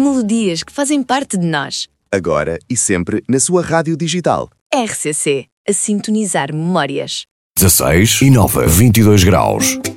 Melodias que fazem parte de nós. Agora e sempre na sua rádio digital. RCC, a sintonizar memórias. 16 e Nova 22 graus.